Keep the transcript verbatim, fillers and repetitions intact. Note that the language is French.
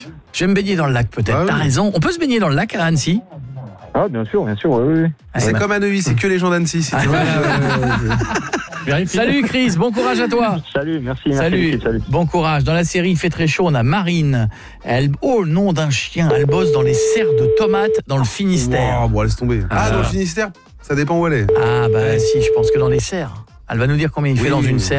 Je vais me baigner dans le lac peut-être, Ah oui. t'as raison. On peut se baigner dans le lac à Annecy? Ah, bien sûr, bien sûr, oui, oui. Ah, C'est bah. comme à Neuilly, c'est que les gens d'Annecy. c'est- Salut Chris, bon courage à toi. Salut, merci, merci. Salut. l'équipe, salut. Bon courage. Dans la série Il fait très chaud, on a Marine. Elle, oh, le nom d'un chien. Elle bosse dans les serres de tomates dans le Finistère. Oh, bon, laisse tomber. Ah, Ah. dans le Finistère, ça dépend où elle est. Ah bah si, je pense que dans les serres. Elle va nous dire combien il fait Oui, dans oui, une oui. serre.